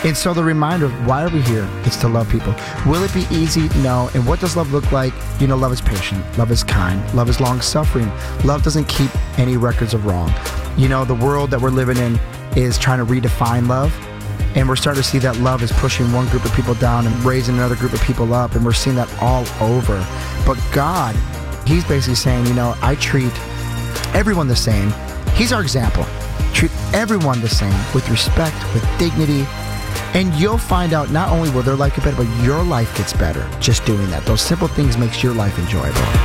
And so the reminder of why are we here is to love people. Will it be easy? No. And what does love look like? You know, love is patient. Love is kind. Love is long-suffering. Love doesn't keep any records of wrong. You know, the world that we're living in is trying to redefine love. And we're starting to see that love is pushing one group of people down and raising another group of people up. And we're seeing that all over. But God, he's basically saying, you know, I treat everyone the same. He's our example. Treat everyone the same, with respect, with dignity. And you'll find out not only will their life get better, but your life gets better just doing that. Those simple things makes your life enjoyable.